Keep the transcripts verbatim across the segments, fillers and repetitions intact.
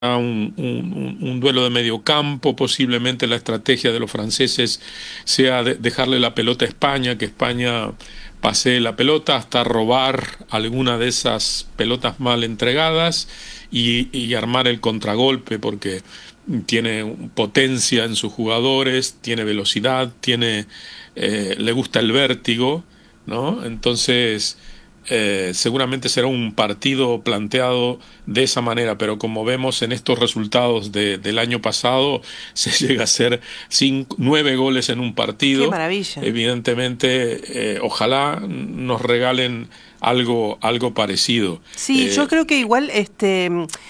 Un, un, un duelo de medio campo, posiblemente la estrategia de los franceses sea de dejarle la pelota a España, que España pasee la pelota hasta robar alguna de esas pelotas mal entregadas y, y armar el contragolpe, porque tiene potencia en sus jugadores, tiene velocidad, tiene, eh, le gusta el vértigo, ¿no? Entonces Eh, seguramente será un partido planteado de esa manera, pero como vemos en estos resultados de, del año pasado, se llega a ser cinco, nueve goles en un partido. ¡Qué maravilla! Evidentemente, eh, ojalá nos regalen algo, algo parecido. Sí, Eh, yo creo que igual, este,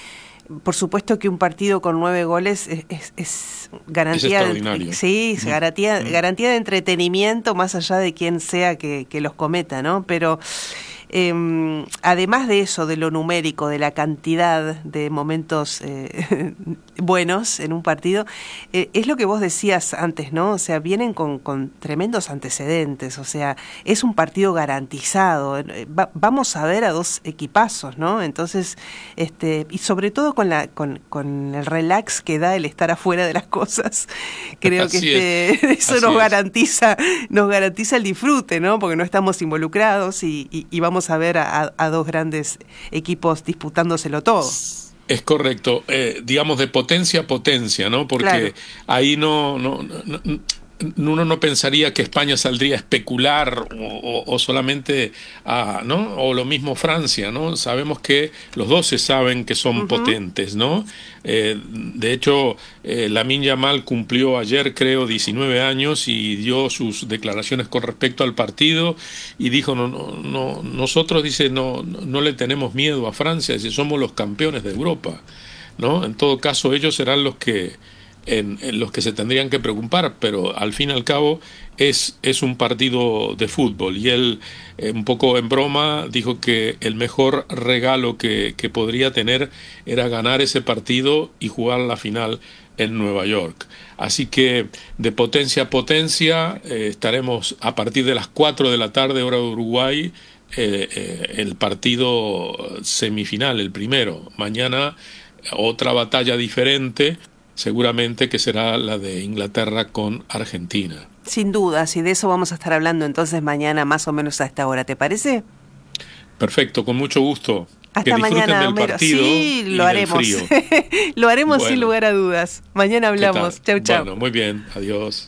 por supuesto que un partido con nueve goles es, es, es garantía, es extraordinario. De, sí, es garantía, mm. garantía de entretenimiento más allá de quién sea que, que los cometa, ¿no? Pero Eh, además de eso, de lo numérico, de la cantidad de momentos eh, buenos en un partido, eh, es lo que vos decías antes, ¿no? O sea, vienen con, con tremendos antecedentes, o sea, es un partido garantizado. Va, vamos a ver a dos equipazos, ¿no? Entonces, este, y sobre todo con la con, con el relax que da el estar afuera de las cosas, creo que este, eso nos garantiza, nos garantiza el disfrute, ¿no? Porque no estamos involucrados y, y, y vamos a ver a, a dos grandes equipos disputándoselo todo. Es correcto, eh, digamos de potencia a potencia, ¿no? Porque claro, ahí no, no, no, no uno no pensaría que España saldría a especular o, o, o solamente a, ¿no? O lo mismo Francia, ¿no? Sabemos que los dos se saben que son uh-huh. potentes, ¿no? Eh, de hecho, eh, Lamine Yamal cumplió ayer, creo, diecinueve años y dio sus declaraciones con respecto al partido y dijo, no, no, no, nosotros, dice, no, no, no le tenemos miedo a Francia, dice, somos los campeones de Europa, ¿no? En todo caso, ellos serán los que En, en los que se tendrían que preocupar, pero al fin y al cabo es, es un partido de fútbol y él eh, un poco en broma dijo que el mejor regalo que, que podría tener era ganar ese partido y jugar la final en Nueva York. Así que de potencia a potencia eh, estaremos a partir de las cuatro de la tarde hora de Uruguay eh, eh, el partido semifinal, el primero. Mañana otra batalla diferente, seguramente que será la de Inglaterra con Argentina. Sin dudas, y de eso vamos a estar hablando entonces mañana más o menos a esta hora, ¿te parece? Perfecto, con mucho gusto. Hasta que disfruten mañana, del Homero. partido Sí, lo y haremos. del frío. Lo haremos bueno, sin lugar a dudas. Mañana hablamos. Chau, chau. Bueno, muy bien. Adiós.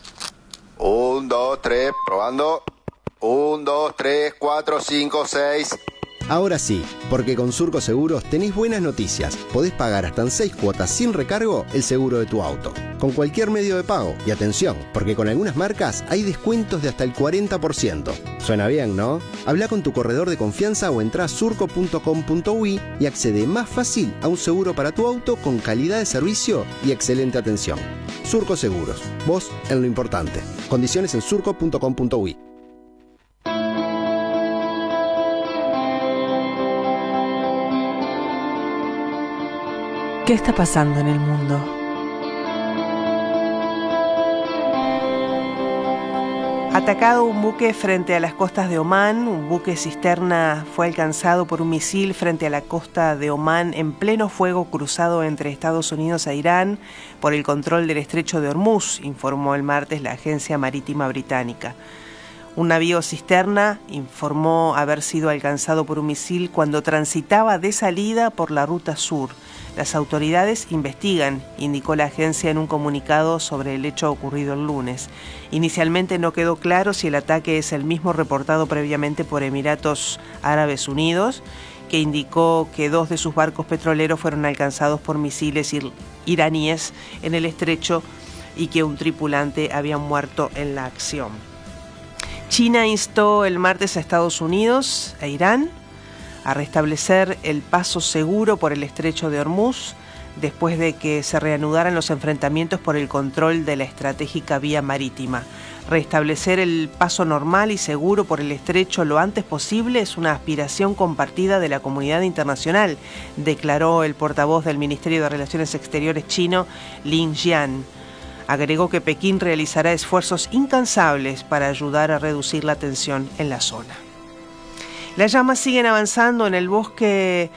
Un, dos, tres, probando. Un, dos, tres, cuatro, cinco, seis. Ahora sí, porque con Surco Seguros tenés buenas noticias. Podés pagar hasta en seis cuotas sin recargo el seguro de tu auto, con cualquier medio de pago. Y atención, porque con algunas marcas hay descuentos de hasta el cuarenta por ciento. Suena bien, ¿no? Habla con tu corredor de confianza o entrá a surco punto com punto uy y accede más fácil a un seguro para tu auto con calidad de servicio y excelente atención. Surco Seguros, vos en lo importante. Condiciones en surco punto com punto uy. ¿Qué está pasando en el mundo? Atacado un buque frente a las costas de Omán, un buque cisterna fue alcanzado por un misil frente a la costa de Omán en pleno fuego cruzado entre Estados Unidos e Irán por el control del estrecho de Hormuz, informó el martes la agencia marítima británica. Un navío cisterna informó haber sido alcanzado por un misil cuando transitaba de salida por la ruta sur. Las autoridades investigan, indicó la agencia en un comunicado sobre el hecho ocurrido el lunes. Inicialmente no quedó claro si el ataque es el mismo reportado previamente por Emiratos Árabes Unidos, que indicó que dos de sus barcos petroleros fueron alcanzados por misiles ir- iraníes en el estrecho y que un tripulante había muerto en la acción. China instó el martes a Estados Unidos e Irán a restablecer el paso seguro por el estrecho de Hormuz después de que se reanudaran los enfrentamientos por el control de la estratégica vía marítima. Restablecer el paso normal y seguro por el estrecho lo antes posible es una aspiración compartida de la comunidad internacional, declaró el portavoz del Ministerio de Relaciones Exteriores chino, Lin Jian. Agregó que Pekín realizará esfuerzos incansables para ayudar a reducir la tensión en la zona. Las llamas siguen avanzando en el bosque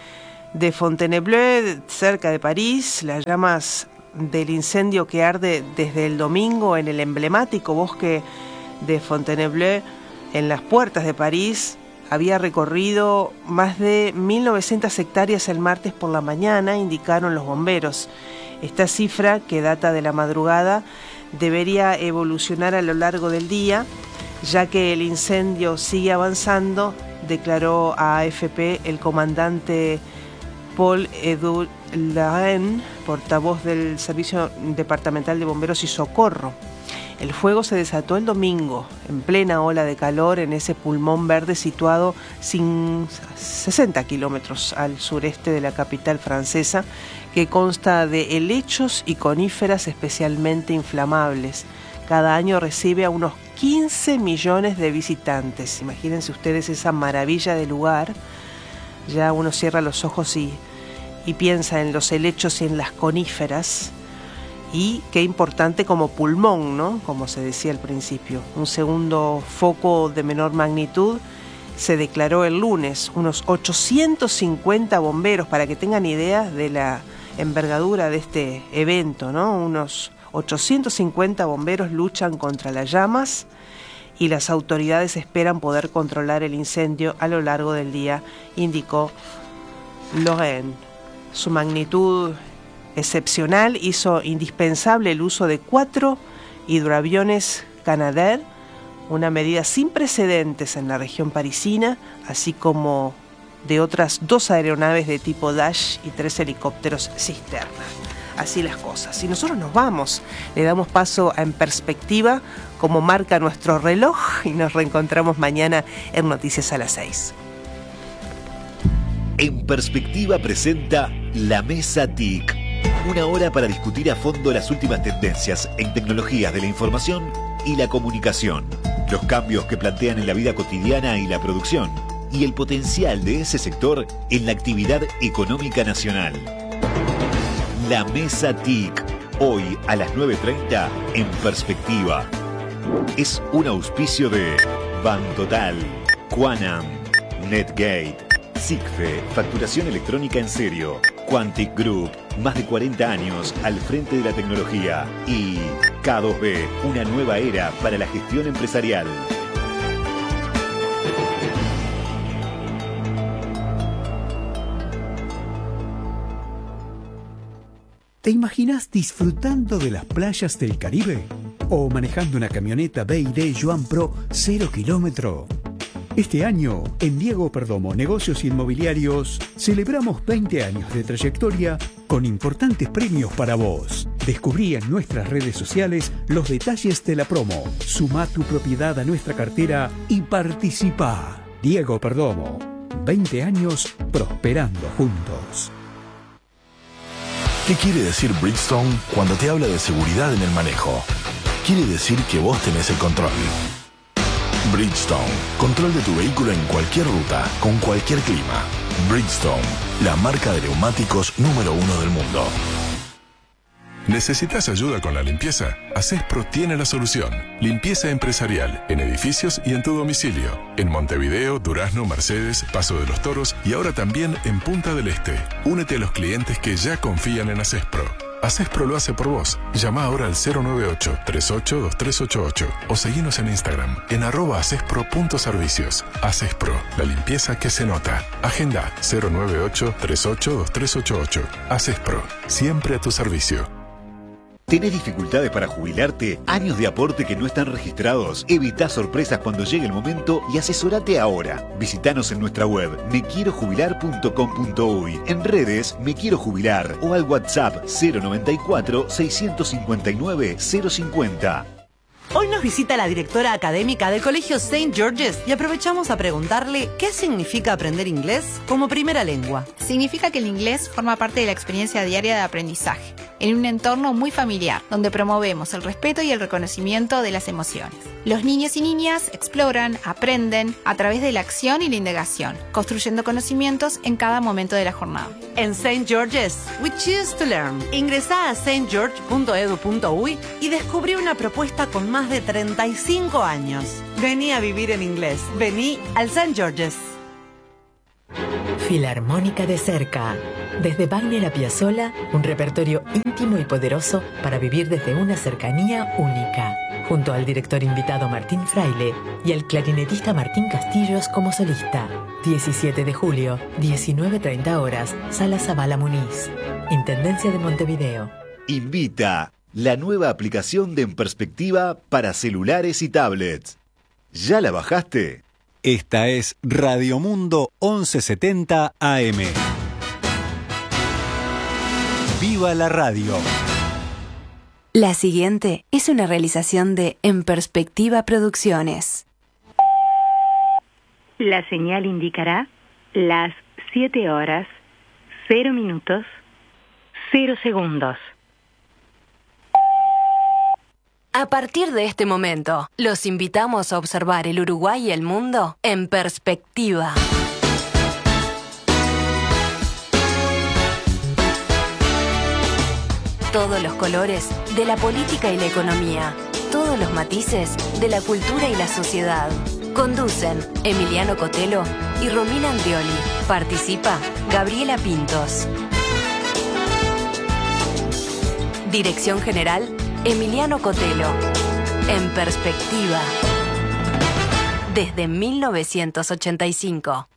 de Fontainebleau, cerca de París. Las llamas del incendio que arde desde el domingo en el emblemático bosque de Fontainebleau, en las puertas de París, había recorrido más de mil novecientas hectáreas el martes por la mañana, indicaron los bomberos. Esta cifra, que data de la madrugada, debería evolucionar a lo largo del día, ya que el incendio sigue avanzando, declaró a A F P el comandante Paul-Edouard Larraine, portavoz del Servicio Departamental de Bomberos y Socorro. El fuego se desató el domingo, en plena ola de calor, en ese pulmón verde situado sin sesenta kilómetros al sureste de la capital francesa, que consta de helechos y coníferas especialmente inflamables. Cada año recibe a unos quince millones de visitantes. Imagínense ustedes esa maravilla de lugar. Ya uno cierra los ojos y, y piensa en los helechos y en las coníferas. Y qué importante como pulmón, ¿no? Como se decía al principio. Un segundo foco de menor magnitud se declaró el lunes. Unos ochocientos cincuenta bomberos, para que tengan idea de la envergadura de este evento, ¿no? Unos ochocientos cincuenta bomberos luchan contra las llamas y las autoridades esperan poder controlar el incendio a lo largo del día, indicó Lorraine. Su magnitud excepcional hizo indispensable el uso de cuatro hidroaviones Canadair, una medida sin precedentes en la región parisina, así como de otras dos aeronaves de tipo Dash y tres helicópteros cisterna. Así las cosas. Y nosotros nos vamos, le damos paso a En Perspectiva, como marca nuestro reloj, y nos reencontramos mañana en Noticias a las seis. En Perspectiva presenta La Mesa T I C. Una hora para discutir a fondo las últimas tendencias en tecnologías de la información y la comunicación, los cambios que plantean en la vida cotidiana y la producción, y el potencial de ese sector en la actividad económica nacional. La Mesa T I C, hoy a las nueve treinta en Perspectiva. Es un auspicio de Bantotal, Quanam, Netgate, Sigfe, facturación electrónica en serio, Quantic Group, más de cuarenta años al frente de la tecnología, y K dos B, una nueva era para la gestión empresarial. ¿Te imaginas disfrutando de las playas del Caribe? ¿O manejando una camioneta B y D Joan Pro cero kilómetro? Este año, en Diego Perdomo Negocios Inmobiliarios, celebramos veinte años de trayectoria con importantes premios para vos. Descubrí en nuestras redes sociales los detalles de la promo. Sumá tu propiedad a nuestra cartera y participá. Diego Perdomo, veinte años prosperando juntos. ¿Qué quiere decir Bridgestone cuando te habla de seguridad en el manejo? Quiere decir que vos tenés el control. Bridgestone, control de tu vehículo en cualquier ruta, con cualquier clima. Bridgestone, la marca de neumáticos número uno del mundo. ¿Necesitas ayuda con la limpieza? Acespro tiene la solución. Limpieza empresarial, en edificios y en tu domicilio. En Montevideo, Durazno, Mercedes, Paso de los Toros y ahora también en Punta del Este. Únete a los clientes que ya confían en Acespro. Acespro lo hace por vos. Llama ahora al cero nueve ocho, tres ocho, dos tres ocho ocho o seguinos en Instagram en arroba acespro.servicios. Acespro, la limpieza que se nota. Agenda cero nueve ocho, tres ocho, dos tres ocho ocho. Acespro, siempre a tu servicio. ¿Tenés dificultades para jubilarte? ¿Años de aporte que no están registrados? Evitá sorpresas cuando llegue el momento y asesorate ahora. Visítanos en nuestra web me quiero jubilar punto com punto uy, en redes Me Quiero Jubilar o al WhatsApp cero noventa y cuatro, seiscientos cincuenta y nueve, cero cincuenta. Hoy nos visita la directora académica del Colegio Saint George's y aprovechamos a preguntarle qué significa aprender inglés como primera lengua. Significa que el inglés forma parte de la experiencia diaria de aprendizaje, en un entorno muy familiar, donde promovemos el respeto y el reconocimiento de las emociones. Los niños y niñas exploran, aprenden a través de la acción y la indagación, construyendo conocimientos en cada momento de la jornada. En Saint George's, we choose to learn. Ingresá a saint george punto edu punto uy y descubrí una propuesta con más de treinta y cinco años. Vení a vivir en inglés. Vení al Saint George's. Filarmónica de cerca. Desde Wagner a Piazzolla, un repertorio íntimo y poderoso para vivir desde una cercanía única. Junto al director invitado Martín Fraile y al clarinetista Martín Castillos como solista. diecisiete de julio, diecinueve treinta horas, Sala Zabala Muniz. Intendencia de Montevideo. Invita la nueva aplicación de En Perspectiva para celulares y tablets. ¿Ya la bajaste? Esta es Radio Mundo once setenta A M. ¡Viva la radio! La siguiente es una realización de En Perspectiva Producciones. La señal indicará las siete horas, cero minutos, cero segundos. A partir de este momento, los invitamos a observar el Uruguay y el mundo en perspectiva. Todos los colores de la política y la economía. Todos los matices de la cultura y la sociedad. Conducen Emiliano Cotelo y Romina Andrioli. Participa Gabriela Pintos. Dirección General, Emiliano Cotelo. En perspectiva. Desde mil novecientos ochenta y cinco.